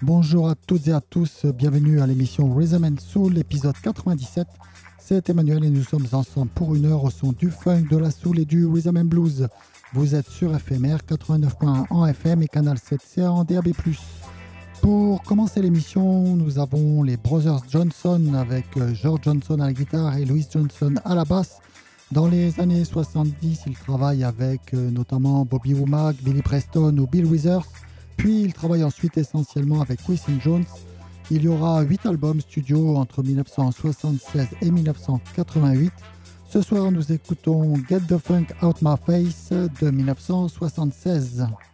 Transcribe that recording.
Bonjour à toutes et à tous, bienvenue à l'émission Rhythm and Soul, épisode 97. C'est Emmanuel et nous sommes ensemble pour une heure au son du funk, de la soul et du rhythm and blues. Vous êtes sur FMR 89.1 en FM et canal 7C en DAB+. Pour commencer l'émission, nous avons les Brothers Johnson avec George Johnson à la guitare et Louis Johnson à la basse. Dans les années 70, ils travaillent avec notamment Bobby Womack, Billy Preston ou Bill Withers. Puis il travaille ensuite essentiellement avec Quincy Jones. Il y aura 8 albums studio entre 1976 et 1988. Ce soir, nous écoutons Get the Funk Out My Face de 1976.